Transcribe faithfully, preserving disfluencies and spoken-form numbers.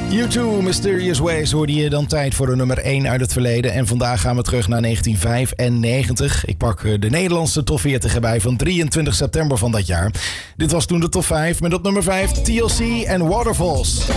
U twee, Mysterious Ways, hoorde je dan tijd voor de nummer één uit het verleden. En vandaag gaan we terug naar negentien vijfennegentig. Ik pak de Nederlandse top veertig erbij van drieëntwintig september van dat jaar. Dit was toen de top vijf met op nummer vijf T L C en Waterfalls.